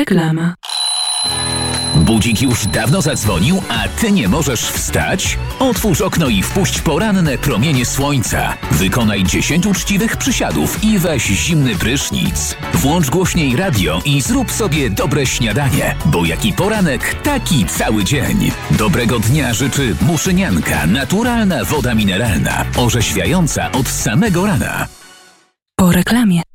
Reklama. Budzik już dawno zadzwonił, a ty nie możesz wstać? Otwórz okno i wpuść poranne promienie słońca. Wykonaj 10 uczciwych przysiadów i weź zimny prysznic. Włącz głośniej radio i zrób sobie dobre śniadanie, bo jaki poranek, taki cały dzień. Dobrego dnia życzy Muszynianka, naturalna woda mineralna, orzeźwiająca od samego rana. Po reklamie.